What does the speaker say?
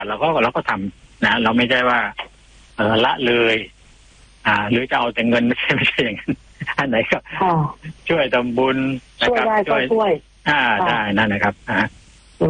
เราก็ทำนะเราไม่ใช่ว่าละเลยหรือจะเอาแต่เงินไม่ใช่อย่างนั้นอันไหนก็ช่วยทำบุญนะครับช่วยได้ก็ช่วยได้นั่นนะครับ